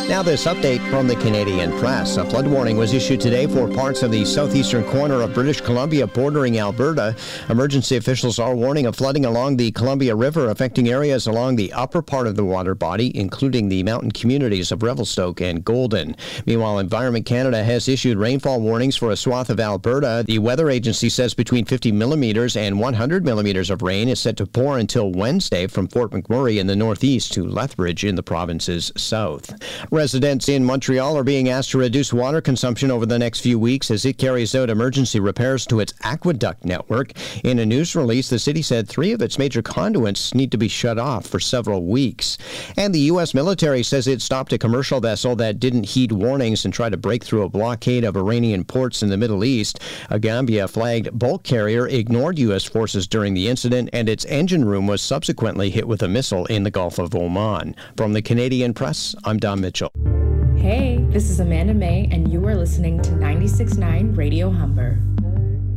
Now this update from the Canadian Press. A flood warning was issued today for parts of the southeastern corner of British Columbia bordering Alberta. Emergency officials are warning of flooding along the Columbia River, affecting areas along the upper part of the water body, including the mountain communities of Revelstoke and Golden. Meanwhile, Environment Canada has issued rainfall warnings for a swath of Alberta. The weather agency says between 50 millimeters and 100 millimeters of rain is set to pour until Wednesday from Fort McMurray in the northeast to Lethbridge in the province's south. Residents in Montreal are being asked to reduce water consumption over the next few weeks as it carries out emergency repairs to its aqueduct network. In a news release, the city said 3 of its major conduits need to be shut off for several weeks. And the U.S. military says it stopped a commercial vessel that didn't heed warnings and tried to break through a blockade of Iranian ports in the Middle East. A Gambia-flagged bulk carrier ignored U.S. forces during the incident, and its engine room was subsequently hit with a missile in the Gulf of Oman. From the Canadian Press, I'm Don Mitchell. Hey, this is Amanda May, and you are listening to 96.9 Radio Humber.